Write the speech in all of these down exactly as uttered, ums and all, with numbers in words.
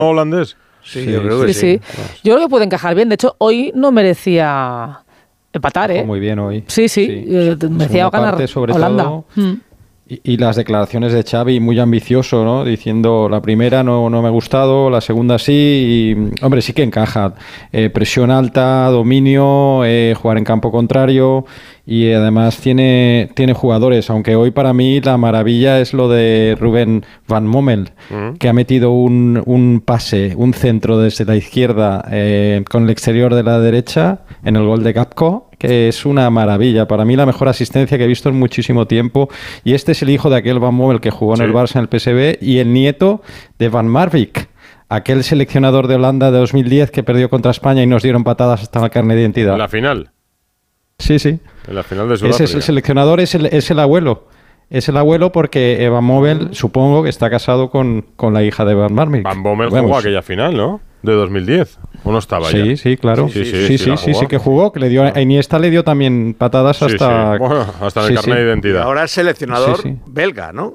holandés. Sí, sí, yo creo que sí. sí. sí. Yo creo que puede encajar bien. De hecho, hoy no merecía empatar, ¿eh? Muy bien hoy. Sí, sí. sí. Merecía ganar parte, sobre Holanda. Todo, mm. y, y las declaraciones de Xavi muy ambicioso, ¿no? Diciendo la primera no, no me ha gustado, la segunda sí. Y, hombre, sí que encaja. Eh, presión alta, dominio, eh, jugar en campo contrario. Y además tiene, tiene jugadores, aunque hoy para mí la maravilla es lo de Ruben Van Bommel, uh-huh. que ha metido un, un pase, un centro desde la izquierda eh, con el exterior de la derecha en el gol de Gakpo, que es una maravilla. Para mí la mejor asistencia que he visto en muchísimo tiempo. Y este es el hijo de aquel Van Bommel que jugó sí. en el Barça, en el P S V, y el nieto de Van Marwijk, aquel seleccionador de Holanda de dos mil diez que perdió contra España y nos dieron patadas hasta la carne de identidad. ¿En la final? Sí, sí. En la final de Sudáfrica. Ese es el seleccionador, es el, es el abuelo. Es el abuelo porque Van Bommel, mm. supongo que está casado con, con la hija de Van Marwijk. Van Bommel Vemos. jugó aquella final, ¿no? De dos mil diez. ¿O no estaba sí, ya? Sí, sí, claro. Sí, sí, sí, sí, sí, sí, sí, sí que jugó. Que le dio, a Iniesta le dio también patadas sí, hasta... Sí. Bueno, hasta en sí, el carnet sí. de identidad. Y ahora es seleccionador sí, sí. belga, ¿no?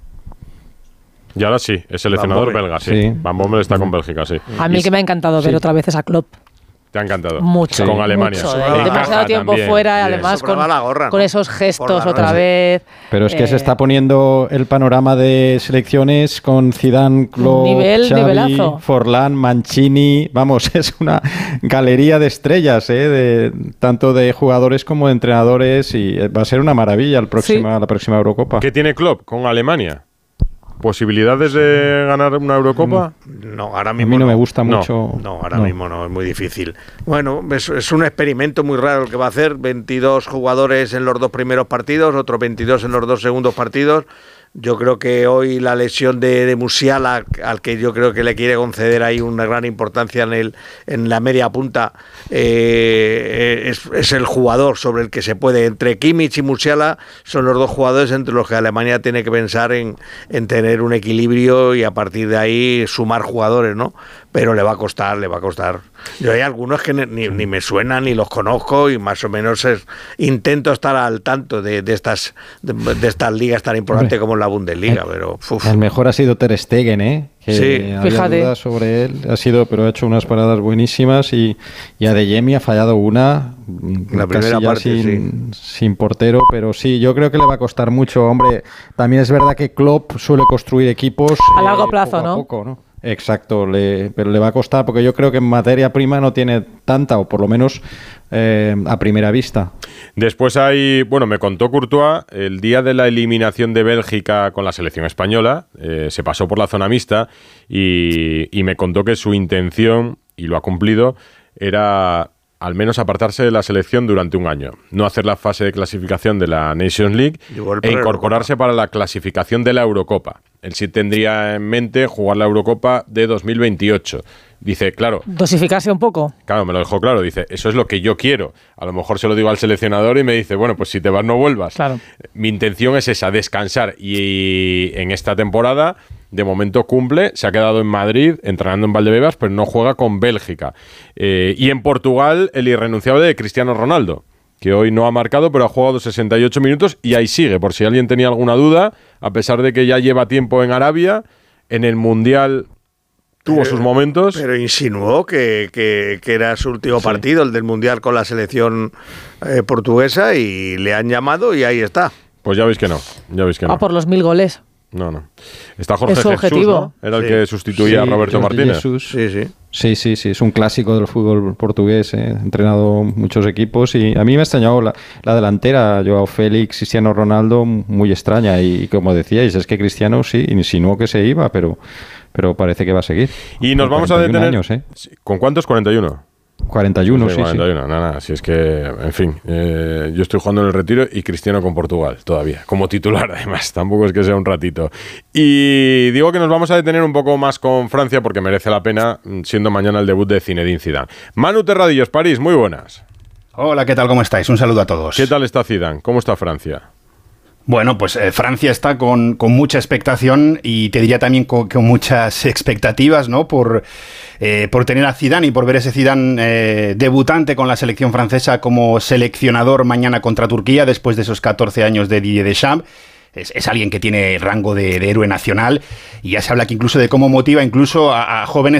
Y ahora sí, es seleccionador belga, sí. sí. Van Bommel está con Bélgica, sí. A mí y que me ha encantado ver sí. otra vez esa Klopp. Te ha encantado. Mucho. Con Alemania. Mucho, eh. Demasiado tiempo también. fuera, Bien. además con, gorra, con ¿no? esos gestos otra vez. Pero es que eh, se está poniendo el panorama de selecciones con Zidane, Klopp, nivel, Xavi, nivelazo. Forlán, Mancini. Vamos, es una galería de estrellas, ¿eh? De, tanto de jugadores como de entrenadores, y va a ser una maravilla el próxima, sí. la próxima Eurocopa. ¿Qué tiene Klopp con Alemania? ¿Posibilidades de ganar una Eurocopa? No, ahora mismo a mí no, no me gusta no, mucho. No, ahora no. mismo no, es muy difícil. Bueno, es, es un experimento muy raro el que va a hacer. veintidós jugadores en los dos primeros partidos, otros veintidós en los dos segundos partidos. Yo creo que hoy la lesión de, de Musiala, al que yo creo que le quiere conceder ahí una gran importancia en el en la media punta, eh, es, es el jugador sobre el que se puede, entre Kimmich y Musiala, son los dos jugadores entre los que Alemania tiene que pensar en, en tener un equilibrio y a partir de ahí sumar jugadores, ¿no? Pero le va a costar, le va a costar. Yo hay algunos que ni, ni me suenan ni los conozco y más o menos es, intento estar al tanto de, de estas de, de estas ligas tan importantes Hombre, como la Bundesliga, el, pero uf. El mejor ha sido Ter Stegen, ¿eh? Que sí, había fíjate. dudas sobre él, ha sido, pero ha hecho unas paradas buenísimas y, y Adeyemi ha fallado una, la primera parte, sin, sí. sin portero, pero sí, yo creo que le va a costar mucho, hombre. También es verdad que Klopp suele construir equipos a largo eh, plazo, poco ¿no? A poco, ¿no? Exacto, le, pero le va a costar porque yo creo que en materia prima no tiene tanta, o por lo menos eh, a primera vista. Después hay, bueno, me contó Courtois, el día de la eliminación de Bélgica con la selección española, eh, se pasó por la zona mixta y, y me contó que su intención, y lo ha cumplido, era al menos apartarse de la selección durante un año, no hacer la fase de clasificación de la Nations League e incorporarse para la clasificación de la Eurocopa. Él sí tendría en mente jugar la Eurocopa de dos mil veintiocho. Dice, claro... Dosificarse un poco. Claro, me lo dejó claro. Dice, eso es lo que yo quiero. A lo mejor se lo digo al seleccionador y me dice, bueno, pues si te vas no vuelvas. Claro. Mi intención es esa, descansar. Y en esta temporada, de momento cumple. Se ha quedado en Madrid, entrenando en Valdebebas, pero no juega con Bélgica. Eh, y en Portugal, el irrenunciable de Cristiano Ronaldo, que hoy no ha marcado, pero ha jugado sesenta y ocho minutos y ahí sigue, por si alguien tenía alguna duda, a pesar de que ya lleva tiempo en Arabia, en el Mundial tuvo pero, sus momentos. Pero insinuó que, que, que era su último sí. partido, el del Mundial con la selección eh, portuguesa, y le han llamado y ahí está. Pues ya veis que no, ya veis que no. Ah, por los mil goles. No, no. Está Jorge es su Jesús, objetivo. ¿no? Era sí. el que sustituía sí, a Roberto Jorge Martínez. Jesús. Sí, sí. Sí, sí, sí, es un clásico del fútbol portugués, eh. He entrenado muchos equipos y a mí me ha extrañado la, la delantera, Joao Félix, Cristiano Ronaldo, muy extraña, y como decíais, es que Cristiano sí insinuó que se iba, pero, pero parece que va a seguir. Y nos vamos a detener... años, ¿eh? ¿Con cuántos? cuarenta y uno. cuarenta y uno, sí, cuarenta y uno, sí. Nada, nada, si es que, en fin, eh, yo estoy jugando en el retiro y Cristiano con Portugal todavía, como titular además, tampoco es que sea un ratito. Y digo que nos vamos a detener un poco más con Francia porque merece la pena, siendo mañana el debut de Zinedine Zidane. Manu Terradillos, París, muy buenas. Hola, ¿qué tal? ¿Cómo estáis? Un saludo a todos. ¿Qué tal está Zidane? ¿Cómo está Francia? Bueno, pues eh, Francia está con, con mucha expectación y te diría también con, con muchas expectativas, ¿no? Por, eh, por tener a Zidane y por ver ese Zidane eh, debutante con la selección francesa como seleccionador mañana contra Turquía después de esos catorce años de Didier Deschamps. Es, es alguien que tiene rango de, de héroe nacional y ya se habla que incluso de cómo motiva incluso a, a jóvenes